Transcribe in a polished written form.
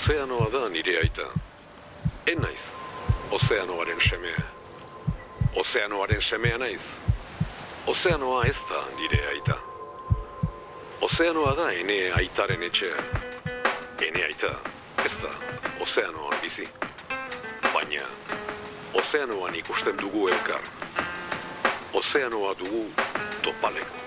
Ozeanoa da nire aita. Naiz, ozeanoaren semea. Ozeanoaren semea naiz. Ozeanoa ez da nire aita. Ozeanoa da ene aitaren etxea. Ene aita ez da ozeanoan bizi. Baina, ozeanoan ikusten dugu elkar. Ozeanoa dugu topaleku.